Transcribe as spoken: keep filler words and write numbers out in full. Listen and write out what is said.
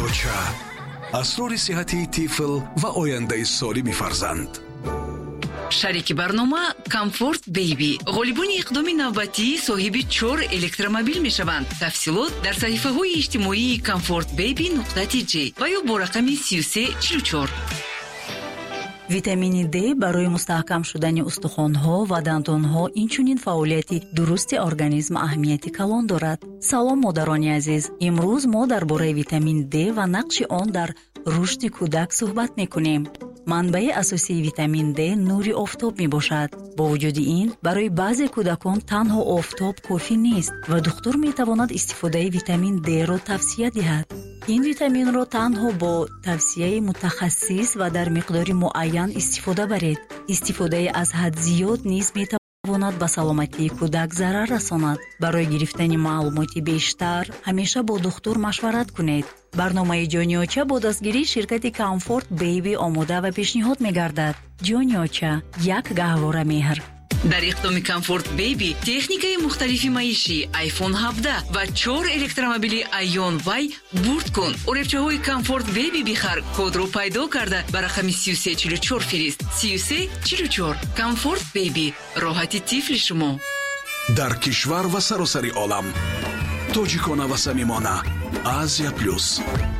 جونیوچا، اسرار صحتی طفل و آینده سالم فرزند. شریک برنامه کامفورت بیبی غالبانی اقدام نوبتی صاحب چهار الکترومبیل می شوند. تفصیلات در صحیفه های اجتماعی کامفورت بیبی نقطه تی جی و یا با رقم سی و سه چهل و چهار. ویتامین دی برای مستحکم شدن استخوان‌ها و دندان‌ها اینچنین فعالیتی درست ارگانیسم اهمیتی کلان دارد. سلام مادران عزیز، امروز ما درباره ویتامین دی و نقش آن در رشد کودک صحبت می‌کنیم. منبع اساسی ویتامین دی نور آفتاب میباشد. با وجود این برای بعضی کودکان تنها آفتاب کافی نیست و دکتر میتواند استفاده ویتامین دی را توصیه دهد. این ویتامین را تنها با توصیه متخصص و در مقدار معین استفاده برید. استفاده از حد زیاد نیز میتواند به سلامتی کودک ضرر رساند. برای گرفتن معلومات بیشتر همیشه با دکتر مشورت کنید. برنامه جونیوچا با دستگیری شرکت کامفورت بیبی آماده و پیشنهاد می‌گردد. جونیوچا، یک گهواره مهر. در اقدام کامفورت بیبی تکنیکای مختلفی معیشی آیفون هفده و چهار الکترومبیل ایون وای برد کن. اوریبچه های کامفورت بیبی بخر. کد رو پیدا کرده بر رقم سی و سه چهل و چهار فرست. سی و سه چهل و چهار. کامفورت بیبی، راحتی طفل شما. در کشور و سراسر عالم، تاجیکانه و صمیمانه، آسیا پلوس.